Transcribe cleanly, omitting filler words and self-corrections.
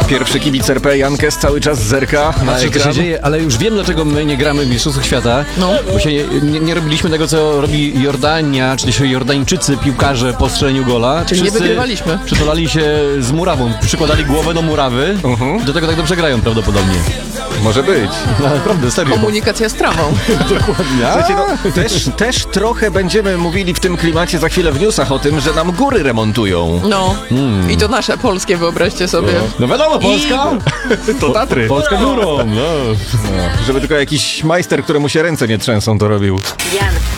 Pierwszy kibic RP Jankes cały czas zerka na Patrzę, co się ekran. dzieje, ale już wiem, dlaczego my nie gramy w Mistrzostwach Świata. No. Bo się nie robiliśmy tego, co robi Jordania, czy też Jordańczycy, piłkarze po strzeleniu gola. Czyli nie wygrywaliśmy. Przytulali się z murawą, przykładali głowę do murawy. Do tego tak dobrze grają prawdopodobnie. Może być. No, naprawdę, serio. Komunikacja z trawą. Dokładnie. Słuchajcie, no, też trochę będziemy mówili w tym klimacie za chwilę w newsach o tym, że nam góry remontują. No. I to nasze polskie, wyobraźcie sobie. No wiadomo, Polska! To Tatry. Polska górą, no. Żeby tylko jakiś majster, któremu się ręce nie trzęsą, to robił. Jan